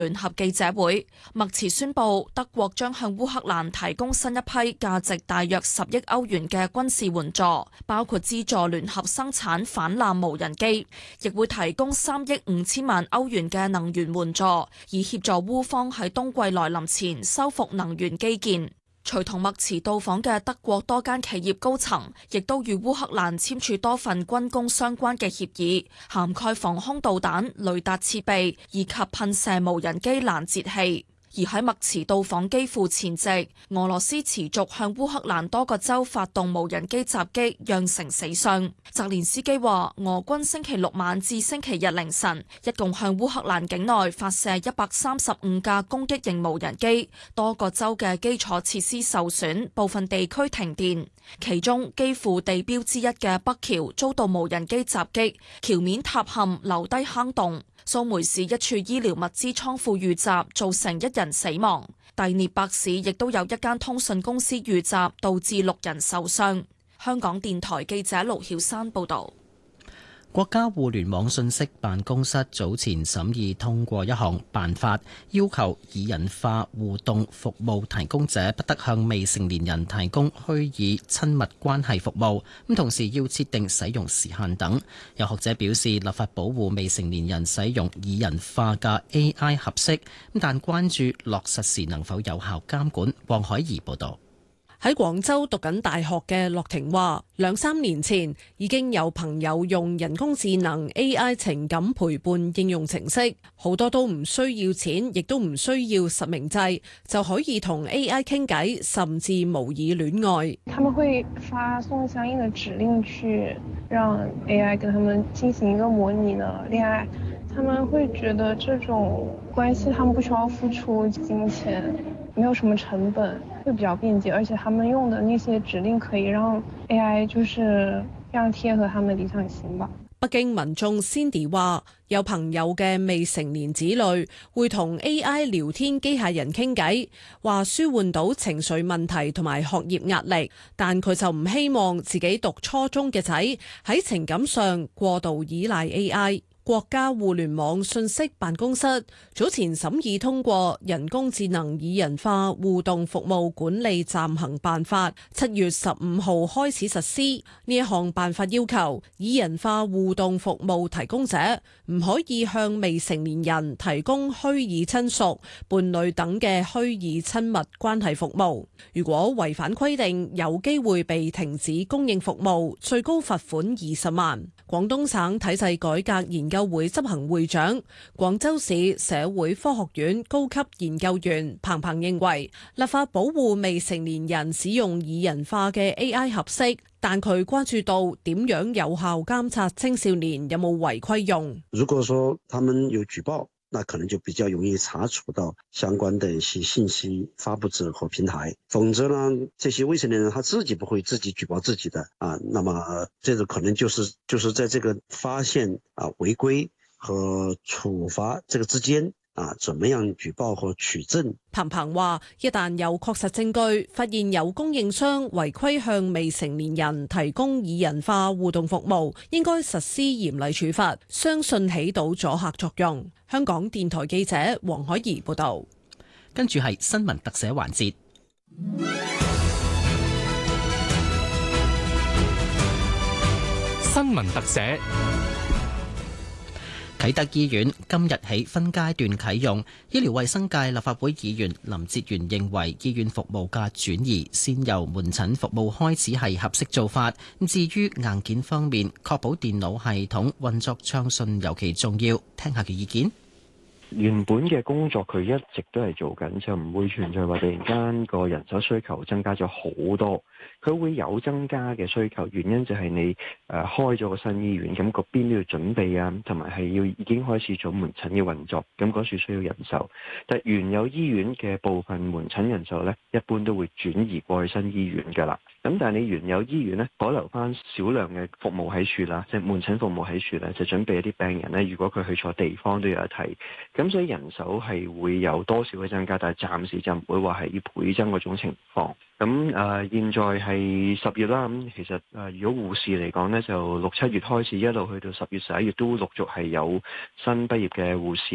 聯合記者會，默茨宣布德國將向烏克蘭提供新一批價值大約10億歐元嘅軍事援助，包括資助聯合生產反艦無人機，亦會提供3億5千萬歐元嘅能源援助，以協助烏方喺冬季來臨前修復能源基建。隨同默茨到訪嘅德國多間企業高層，亦都與烏克蘭簽署多份軍工相關嘅協議，涵蓋防空導彈、雷達設備以及噴射無人機攔截器。而喺默茨到訪基輔前夕，俄羅斯持續向烏克蘭多個州發動無人機襲擊，釀成死傷。澤連斯基話，俄軍星期六晚至星期日凌晨，一共向烏克蘭境內發射135架攻擊型無人機，多個州嘅基礎設施受損，部分地區停電。其中基輔地標之一嘅北橋遭到無人機襲擊，橋面塌陷，留低坑洞。蘇梅市一處醫療物資倉庫遇襲，造成1人死亡。第聶伯市亦都有一間通訊公司遇襲，導致6人受傷。香港電台記者盧曉珊報道。 國家互聯網信息辦公室早前審議通過一項辦法，要求擬人化互動服務提供者不得向未成年人提供虛擬親密關係服務，同時要設定使用時限等。有學者表示，立法保護未成年人使用擬人化嘅 AI 合適，但關注落實時能否有效監管。黃海怡報導。 喺廣州讀緊大學嘅樂婷話，2-3年前已經有朋友用人工智能 AI 情感陪伴應用程式，好多都唔需要錢，亦都唔需要實名制，就可以同 AI 傾偈，甚至模擬戀愛。 他們會發送相應的指令去讓 AI 跟他們進行一個模擬的戀愛，他們會覺得這種關係他們不需要付出金錢，沒有什麼成本，會比較便捷，而且他們用的那些指令可以讓 AI 就是非常貼合他們的理想型吧。 北京民眾 Cindy 話，有朋友嘅未成年子女會同 AI 聊天機械人傾偈，話舒緩到情緒問題同埋學業壓力，但佢就唔希望自己讀初中嘅仔喺情感上過度依賴 AI。國家互聯網信息辦公室早前審議通過人工智能擬人化互動服務管理暫行辦法，7月15號開始實施。呢一項辦法要求擬人化互動服務提供者唔可以向未成年人提供虛擬親屬、伴侶等嘅虛擬親密關係服務。如果違反規定，有機會被停止供應服務，最高罰款20萬。廣東省體制改革研究會執行會長、廣州市社會科學院高級研究員彭彭認為，立法保護未成年人使用擬人化嘅 AI 合適，但佢關注到點樣有效監察青少年有冇違規用。 如果說他們有舉報，那可能就比較容易查處到相關的一些信息發布者和平台，否則呢，這些未成年人他自己不會自己舉報自己的啊，那麼這個可能就是在這個發現違規和處罰這個之間怎麼樣舉報和取證？ 彭彭話，一旦有確實證據，發現有供應商違規向未成年人提供擬人化互動服務，應該實施嚴厲處罰，相信起到阻嚇作用。香港電台記者黃海怡報道。 跟住係新聞特寫環節。 新聞特寫。 啟德醫院今日起分階段啟用，醫療衛生界立法會議員林哲玄認為醫院服務嘅轉移先由門診服務開始係合適做法。至於硬件方面，確保電腦系統運作暢順尤其重要。聽下嘅意見。 原本嘅工作佢一直都係做緊，就唔會存在話突然間個人手需求增加咗好多。佢會有增加嘅需求，原因就係你開咗個新醫院，咁嗰邊都要準備啊，同埋係要已經開始做門診嘅運作，咁嗰處需要人手。但原有醫院嘅部分門診人手呢，一般都會轉移過去新醫院㗎啦。咁但係你原有醫院呢，保留翻少量嘅服務喺處啦，即係門診服務喺處咧，就準備一啲病人呢，如果佢去錯地方都有得睇。咁所以人手係會有多少嘅增加，但係暫時就唔會話係要倍增嗰種情況。咁現在係10月啦，咁其實如果護士嚟講呢，就6、7月開始一路去到10月、11月都陸續係有新畢業嘅護士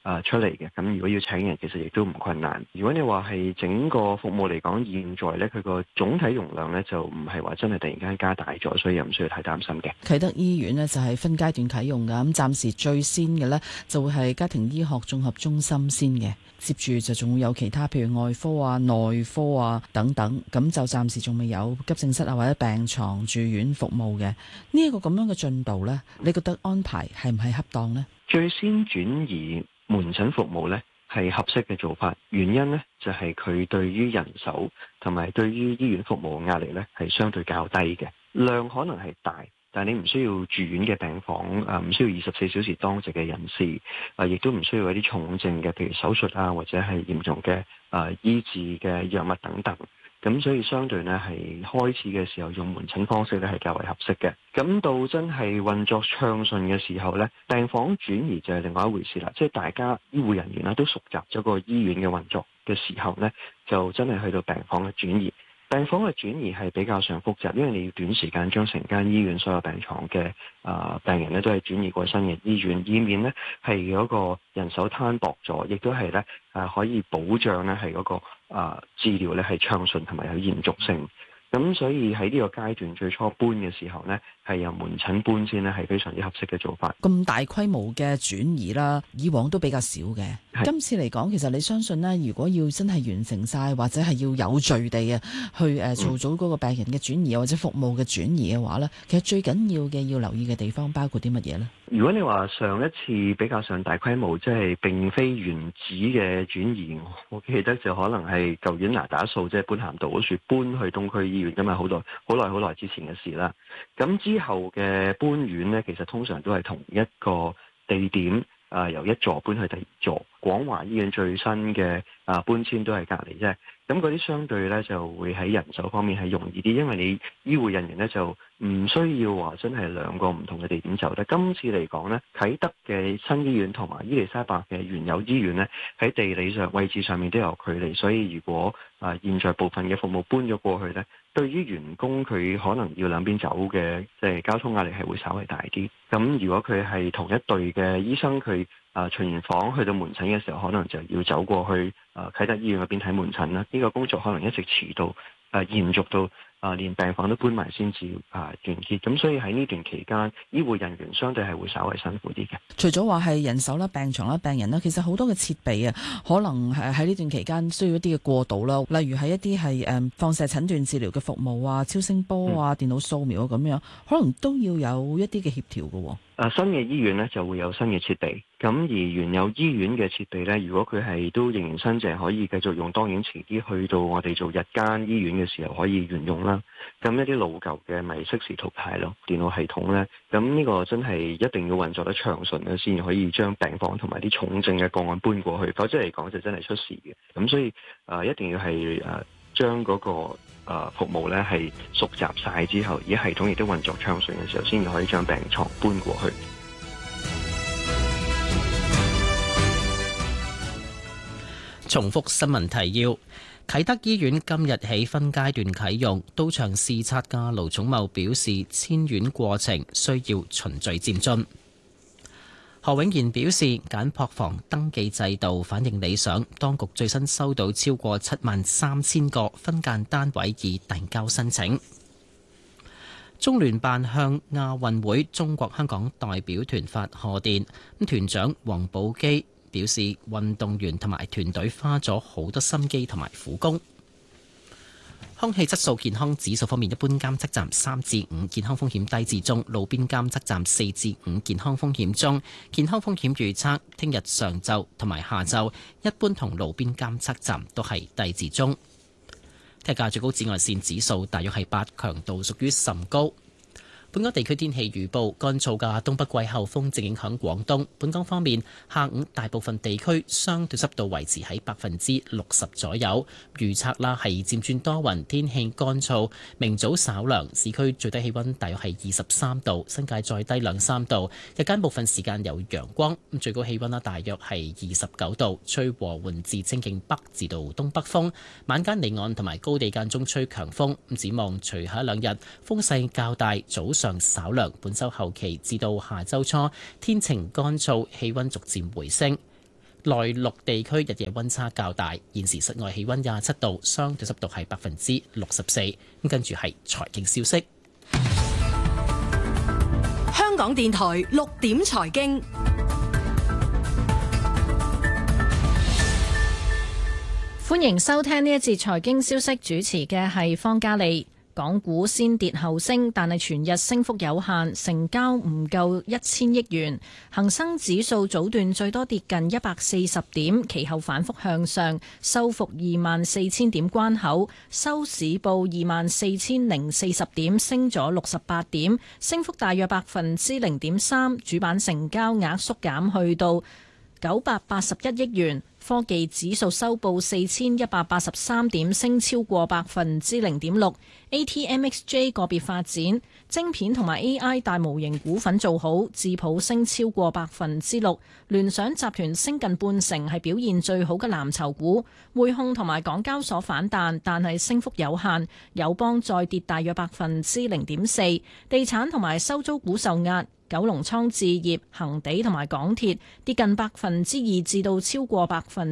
出嚟嘅。咁如果要請人，其實亦都唔困難。如果你話係整個服務嚟講，現在咧佢個總體容量咧就唔係話真係突然間加大咗，所以又唔需要太擔心嘅。 啟德醫院呢就係分階段啟用㗎，咁暫時最先嘅呢就會係家庭醫學綜合中心先嘅，接住就仲會有其他譬如外科啊、內科啊等等，咁就暫時仲未有急症室啊或者病床住院服務嘅。呢一個咁樣嘅進度呢，你覺得安排係唔係恰當呢？ 最先轉移門診服務呢係合適嘅做法，原因呢就係佢對於人手同埋對於醫院服務嘅壓力呢係相對較低嘅，量可能係大，但係你唔需要住院嘅病房，唔需要24小時當值嘅人士，亦都唔需要一啲重症嘅，譬如手術啊或者係嚴重嘅醫治嘅藥物等等。咁所以相對呢係開始嘅時候用門診方式呢係較為合適嘅。咁到真係運作暢順嘅時候呢，病房轉移就係另外一回事啦。即係大家醫護人員啦都熟習咗個醫院嘅運作嘅時候呢，就真係去到病房嘅轉移。病房嘅轉移係比較上複雜，因為你要短時間將成間醫院所有病床嘅病人呢都係轉移過新嘅醫院，以免呢係嗰個人手攤薄咗，亦都係呢可以保障呢係嗰個治療呢係暢順同埋有延續性。咁所以喺呢個階段最初搬嘅時候呢，係由門診搬先呢係非常之合適嘅做法。 咁大規模嘅轉移啦，以往都比較少嘅。今次嚟講，其實你相信呢，如果要真係完成晒，或者係要有序地去做咗嗰個病人嘅轉移或者服務嘅轉移嘅話呢，其實最緊要嘅要留意嘅地方包括啲乜嘢呢？ 如果你話上一次比較上大規模，即係並非原址嘅轉移，我記得就可能係舊年拿打素，即係般咸道嗰處搬去東區醫院，咁係好耐之前嘅事啦。咁之後嘅搬院呢，其實通常都係同一個地點，由一座搬去第二座。廣華醫院最新嘅搬遷都係隔離啫。咁嗰啲相對呢就會喺人手方面係容易啲，因為你醫護人員呢就唔需要話真係兩個唔同嘅地點走得。今次嚟講呢，啟德嘅新醫院同埋伊利沙伯嘅原有醫院呢，喺地理上位置上面都有距離，所以如果現在部分嘅服務搬咗過去呢，對於員工佢可能要兩邊走嘅即係交通壓力係會稍微大啲。咁如果佢係同一隊嘅醫生，佢巡完房去到門診嘅時候，可能就要走過去啟德醫院嗰邊睇門診啦。呢個工作可能一直遲到延續到連病房都搬埋先至完結。咁所以喺呢段期間，醫護人員相對係會稍微辛苦啲嘅。 除咗話係人手啦、病床啦、病人啦，其實好多嘅設備啊，可能喺呢段期間需要一啲嘅過渡啦。例如係一啲係放射診斷治療嘅服務啊、超聲波啊、電腦掃描啊咁樣，可能都要有一啲嘅協調嘅。 新嘅醫院呢就會有新嘅設備，咁而原有醫院嘅設備呢，如果佢係都仍然新淨，可以繼續用，當然遲啲去到我哋做日間醫院嘅時候可以沿用啦。咁一啲老舊嘅咪適時淘汰咯，電腦系統呢，咁呢個真係一定要運作得暢順咧，先可以將病房同埋啲重症嘅個案搬過去，否則嚟講就真係出事嘅。咁所以一定要係將嗰個服務咧係熟習晒之後，而系統亦都運作暢順嘅時候，先至可以將病床搬過去。 重複新聞提要：啟德醫院今日起分階段啟用，到場視察嘅盧寵茂表示，遷院過程需要循序漸進。何永賢表示，簡樸房登記制度反應理想，當局最新收到超過73000個分間單位已遞交申請。中聯辦向亞運會中國香港代表團發賀電，團長黃寶基表示，運動員同埋團隊花咗好多心機同埋苦功。空氣質素健康指數方面，一般監測站3至5，健康風險低至中；路邊監測站4至5，健康風險中。健康風險預測，聽日上晝同埋下晝，一般同路邊監測站都係低至中。聽日最高紫外線指數大約係8，強度屬於甚高。本港地區天氣預報，乾燥嘅東北季候風正影響廣東。本港方面，下午大部分地區相對濕度維持喺60%左右。預測啦係漸轉多雲，天氣乾燥。明早稍涼，市區最低氣溫大約係23度，新界再低2-3度。日間部分時間有陽光，最高氣溫啦大約係29度，吹和緩至清勁北至到東北風。晚間離岸同埋高地間中吹強風。展望隨後1-2日風勢較大，早上稍涼，本周後期至到下周初天晴乾燥，氣溫逐漸回升。 內陸地區日夜溫差較大。現時室外氣溫27度，相對濕度係64%。跟住係財經消息。 香港電台6點財經。 歡迎收聽呢一節財經消息，主持嘅係方嘉利。港股先跌後升，但係全日升幅有限，成交唔夠1000億元。恒生指數早段最多跌近140點，其後反覆向上，收復24000點關口，收市報24040點，升咗68點，升幅大約0.3%。主板成交額縮減去到981億元。科技指數收報4183點，升超過0.6%。ATMXJ 個別發展，晶片同埋 AI 大模型股份做好，智普升超過6%，聯想集團升近半成，係表現最好嘅藍籌股。匯控同埋港交所反彈，但係升幅有限。友邦再跌大約0.4%。地產同埋收租股受壓。九龍倉置業、恒地同埋港鐵跌近2%至到超過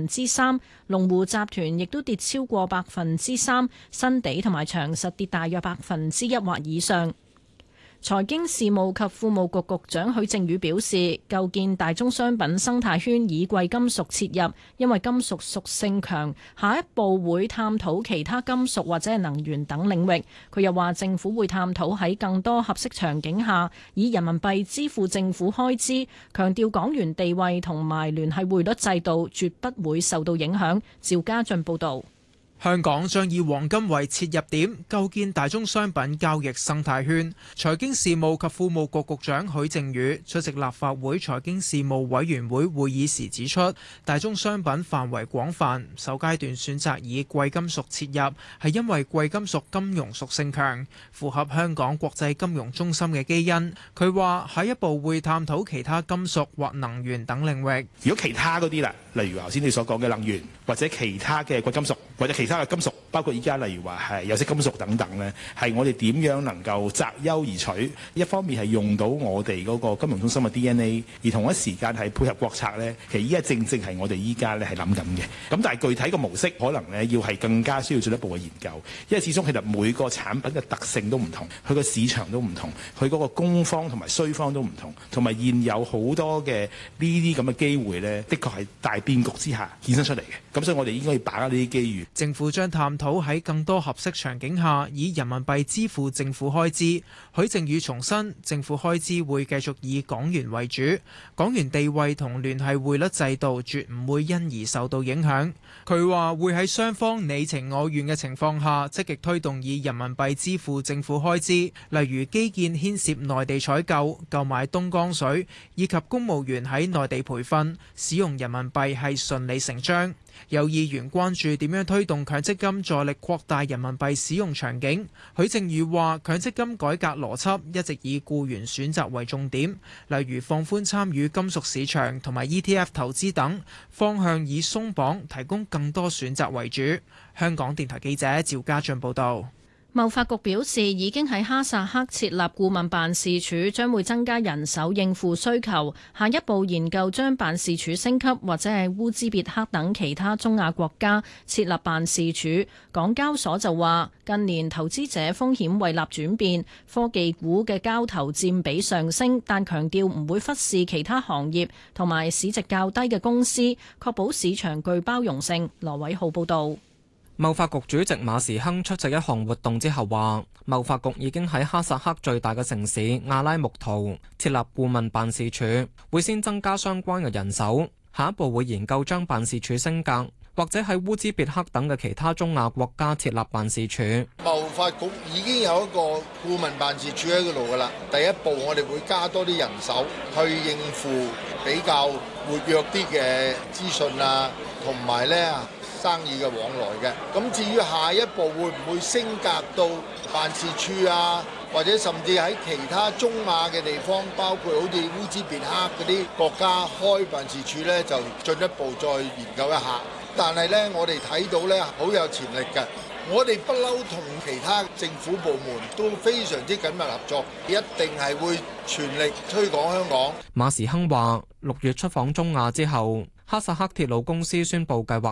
3%，龍湖集團亦都跌超過3%，新地同埋長實跌大約1%或以上。財經事務及庫務局局長許正宇表示，構建大宗商品生態圈以貴金屬切入，因為金屬屬性強，下一步會探討其他金屬或者係能源等領域。佢又話政府會探討喺更多合適場景下以人民幣支付政府開支，強調港元地位同埋聯繫匯率制度絕不會受到影響。趙家俊報導。 香港將以黃金為切入點，構建大宗商品交易生態圈。財經事務及庫務局局長許正宇出席立法會財經事務委員會會議時指出，大宗商品範圍廣泛，首階段選擇以貴金屬切入，係因為貴金屬金融屬性強，符合香港國際金融中心嘅基因。佢話下一步會探討其他金屬或能源等領域。 如果其他嗰啲啦，例如頭先你所講嘅能源，或者其他嘅貴金屬，或者其他嘅金屬，包括依家例如話係有色金屬等等呢，係我哋點樣能夠擇優而取？一方面係用到我哋嗰個金融中心嘅 DNA， 而同一時間係配合國策呢。其實依家正係我哋依家咧係諗緊嘅。咁但係具體嘅模式可能呢要係更加需要進一步嘅研究，因為始終其實每個產品嘅特性都唔同，佢個市場都唔同，佢嗰個供方同埋需方都唔同，同埋現有好多嘅呢啲咁嘅機會呢，的確係大變局之下衍生出嚟嘅。咁所以我哋應該要把握呢啲機遇。 政府將探討喺更多合適場景下以人民幣支付政府開支。許正宇重申，政府開支會繼續以港元為主，港元地位同聯繫匯率制度絕唔會因而受到影響。佢話會喺雙方你情我願嘅情況下，積極推動以人民幣支付政府開支，例如基建牽涉內地採購、購買東江水，以及公務員喺內地培訓，使用人民幣係順理成章。有議員關注點樣推動強積金助力擴大人民幣使用場景。許正宇話強積金改革邏輯一直以僱員選擇為重點，例如放寬參與金屬市場同埋 ETF 投資等方向，以鬆綁提供更多選擇為主。香港電台記者趙家俊報道。 貿發局表示，已經喺哈薩克設立顧問辦事處，將會增加人手應付需求。下一步研究將辦事處升級，或者係烏茲別克等其他中亞國家設立辦事處。港交所就話，近年投資者風險胃納轉變，科技股嘅交投佔比上升，但強調唔會忽視其他行業同埋市值較低嘅公司，確保市場具包容性。羅偉浩報導。 貿發局主席馬時亨出席一項活動之後話，貿發局已經喺哈薩克最大嘅城市阿拉木圖設立顧問辦事處，會先增加相關嘅人手，下一步會研究將辦事處升格，或者喺烏茲別克等嘅其他中亞國家設立辦事處。 貿發局已經有一個顧問辦事處喺嗰度㗎喇，第一步我哋會加多啲人手去應付比較活躍啲嘅資訊啊，同埋咧生意嘅往來嘅。咁至於下一步會唔會升格到辦事處啊，或者甚至喺其他中亞嘅地方，包括好似烏茲別克嗰啲國家開辦事處呢，就進一步再研究一下。但係呢，我哋睇到呢，好有潛力嘅。我哋不嬲同其他政府部門都非常之緊密合作，一定係會全力推廣香港。 馬時亨話：6月出訪中亞之後， 哈薩克鐵路公司宣布計劃